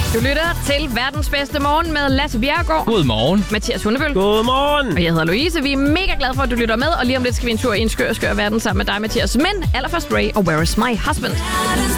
Du lytter til Verdens Bedste Morgen med Lasse Bjerregaard. Godmorgen. Mathias Hundebøl. Godmorgen. Og jeg hedder Louise. Vi er mega glade for, at du lytter med. Og lige om lidt skal vi en tur i en skør verden sammen med dig, Mathias. Men allerførst Ray og Where is my husband?